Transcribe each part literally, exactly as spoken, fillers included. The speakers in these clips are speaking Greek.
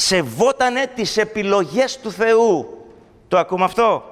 σεβότανε τις επιλογές του Θεού. Το ακούμε αυτό?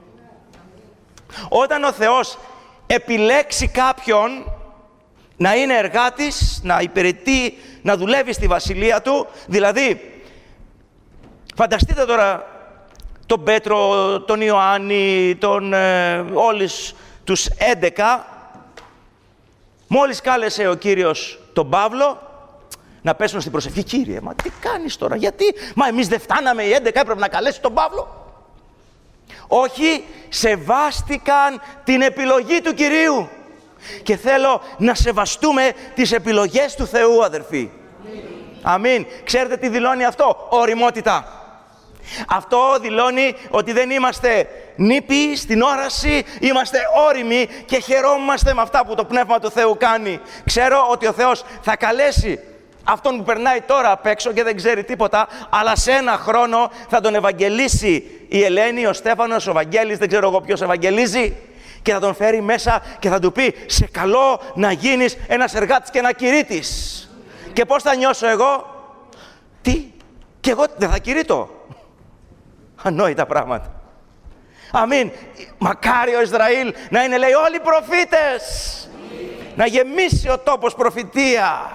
Όταν ο Θεός επιλέξει κάποιον να είναι εργάτης, να υπηρετεί, να δουλεύει στη βασιλεία του, δηλαδή, φανταστείτε τώρα τον Πέτρο, τον Ιωάννη, τον, ε, όλους τους έντεκα, μόλις κάλεσε ο Κύριος τον Παύλο να πέσουν στην προσευχή. Κύριε, μα τι κάνεις τώρα, γιατί, μα εμείς δεν φτάναμε οι έντεκα, έπρεπε να καλέσει τον Παύλο. Όχι, σεβάστηκαν την επιλογή του Κυρίου. Και θέλω να σεβαστούμε τις επιλογές του Θεού, αδερφοί. Αμήν. Ξέρετε τι δηλώνει αυτό? Ωριμότητα. Αυτό δηλώνει ότι δεν είμαστε νήπιοι στην όραση, είμαστε όριμοι και χαιρόμαστε με αυτά που το Πνεύμα του Θεού κάνει. Ξέρω ότι ο Θεός θα καλέσει αυτόν που περνάει τώρα απ' έξω και δεν ξέρει τίποτα, αλλά σε ένα χρόνο θα τον ευαγγελίσει η Ελένη, ο Στέφανος, ο Βαγγέλης, δεν ξέρω εγώ ποιος ευαγγελίζει, και θα τον φέρει μέσα και θα του πει: σε καλό να γίνεις ένας εργάτης και ένα κηρύτης. Και πώς θα νιώσω εγώ? Τι? Και εγώ δεν θα κηρύττω? Ανόητα πράγματα. Αμήν. Μακάρι ο Ισραήλ να είναι, λέει, όλοι προφήτες. Να γεμίσει ο τόπος προφητεία.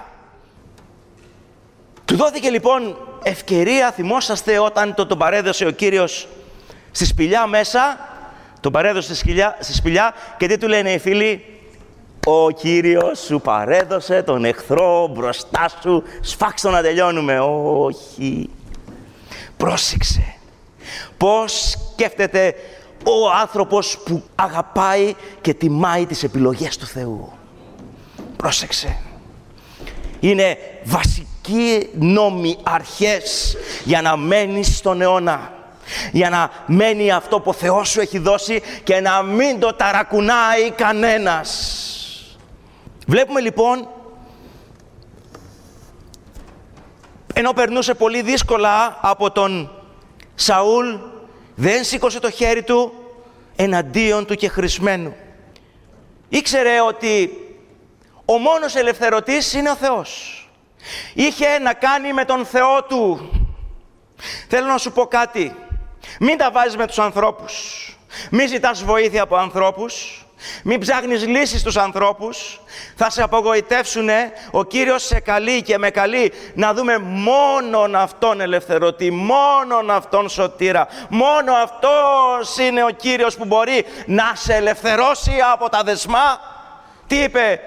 Του δόθηκε λοιπόν ευκαιρία, θυμόσαστε όταν το, τον παρέδωσε ο Κύριος στη σπηλιά μέσα, τον παρέδωσε στη, σκυλιά, στη σπηλιά και τι του λένε οι φίλοι? Ο Κύριος σου παρέδωσε τον εχθρό μπροστά σου, σφάξτε να τελειώνουμε. Όχι. Πρόσεξε. Πώς σκέφτεται ο άνθρωπος που αγαπάει και τιμάει τις επιλογές του Θεού. Πρόσεξε. Είναι βασικοί νόμοι, αρχές για να μένεις στον αιώνα. Για να μένει αυτό που ο Θεός σου έχει δώσει και να μην το ταρακουνάει κανένας. Βλέπουμε λοιπόν, ενώ περνούσε πολύ δύσκολα από τον Σαούλ, δεν σήκωσε το χέρι του εναντίον του κεχρισμένου. Ήξερε ότι ο μόνος ελευθερωτής είναι ο Θεός. Είχε να κάνει με τον Θεό του. Θέλω να σου πω κάτι. Μην τα βάζεις με τους ανθρώπους. Μην ζητάς βοήθεια από ανθρώπους. Μην ψάχνεις λύσεις στους ανθρώπους. Θα σε απογοητεύσουνε. Ο Κύριος σε καλεί και με καλεί να δούμε μόνον Αυτόν ελευθερωτή, μόνον Αυτόν σωτήρα. Μόνο Αυτός είναι ο Κύριος που μπορεί να σε ελευθερώσει από τα δεσμά. Τι είπε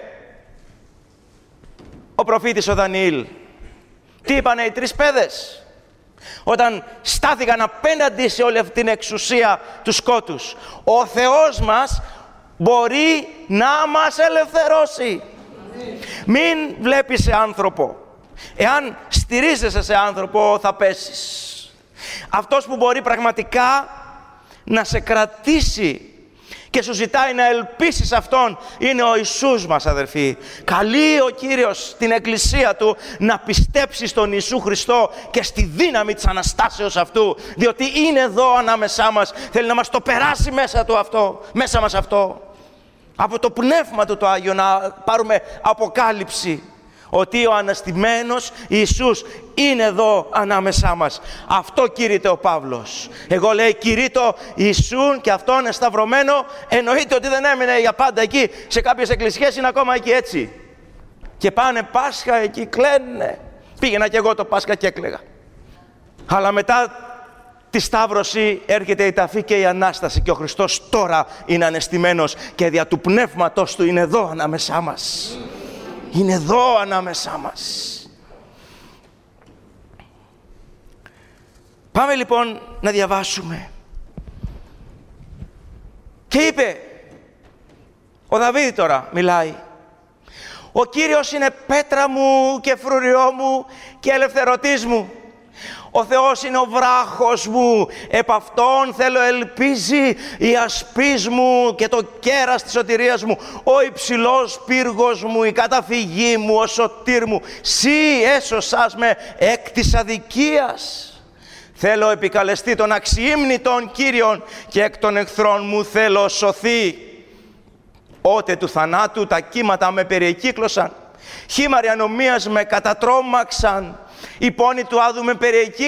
ο προφήτης ο Δανιήλ? Τι είπανε οι τρεις παιδες όταν στάθηκαν απέναντι σε όλη αυτή την εξουσία του σκότους? Ο Θεός μας μπορεί να μας ελευθερώσει. Μην βλέπεις σε άνθρωπο. Εάν στηρίζεσαι σε άνθρωπο θα πέσεις. Αυτός που μπορεί πραγματικά να σε κρατήσει και σου ζητάει να ελπίσεις Αυτόν είναι ο Ιησούς μας, αδερφοί. Καλεί ο Κύριος την Εκκλησία Του να πιστέψει στον Ιησού Χριστό και στη δύναμη της Αναστάσεως Αυτού, διότι είναι εδώ ανάμεσά μας. Θέλει να μας το περάσει μέσα του αυτό, μέσα μας αυτό. Από το Πνεύμα Του το Άγιο να πάρουμε αποκάλυψη ότι ο αναστημένος Ιησούς είναι εδώ ανάμεσά μας. Αυτό κηρύττει ο Παύλος. Εγώ, λέει, κηρύττω Ιησούν και Αυτόν εσταυρωμένο. Εννοείται ότι δεν έμεινε για πάντα εκεί. Σε κάποιες εκκλησίες είναι ακόμα εκεί έτσι. Και πάνε Πάσχα εκεί, κλαίνε. Πήγαινα κι εγώ το Πάσχα και έκλαιγα. Αλλά μετά τη Σταύρωση έρχεται η ταφή και η Ανάσταση και ο Χριστός τώρα είναι ανεστημένος και δια του Πνεύματος Του είναι εδώ ανάμεσά μας. Είναι εδώ ανάμεσά μας. Πάμε λοιπόν να διαβάσουμε. Και είπε, ο Δαβίδ τώρα μιλάει, ο Κύριος είναι πέτρα μου και φρούριό μου και ελευθερωτής μου. Ο Θεός είναι ο βράχος μου, επ' Αυτόν θέλω ελπίζει η ασπής μου και το κέρας της σωτηρίας μου, ο υψηλός πύργος μου, η καταφυγή μου, ο σωτήρ μου. Συ έσωσας με εκ της αδικίας. Θέλω επικαλεστεί των αξιήμνητων Κύριων και εκ των εχθρών μου θέλω σωθεί. Ότε του θανάτου τα κύματα με περιεκύκλωσαν, χήμαροι ανομίας με κατατρόμαξαν. Οι πόνοι του άδου με περιεκύκλωσαν.